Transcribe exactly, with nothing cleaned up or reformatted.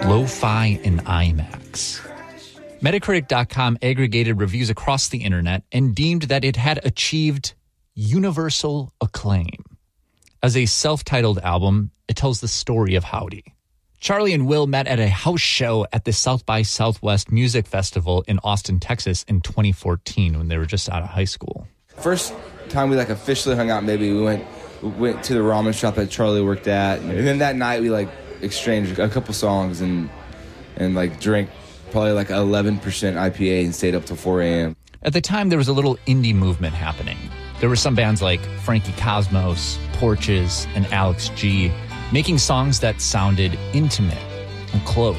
lo-fi and IMAX. Metacritic dot com aggregated reviews across the internet and deemed that it had achieved universal acclaim. As a self-titled album, it tells the story of Howdy. Charlie and Will met at a house show at the South by Southwest Music Festival in Austin, Texas in twenty fourteen when they were just out of high school. First time we like officially hung out, maybe we went we went to the ramen shop that Charlie worked at, and then that night we like exchanged a couple songs and and like drank probably like eleven percent I P A and stayed up till four a.m. At the time, there was a little indie movement happening. There were some bands like Frankie Cosmos, Porches, and Alex G making songs that sounded intimate and close.